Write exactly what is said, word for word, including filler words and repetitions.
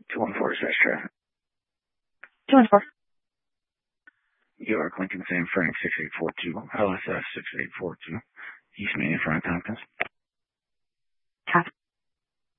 two one four, slash traffic. two one four. York, Lincoln, San Frank, six eight four two, L S F six eight four two, East Main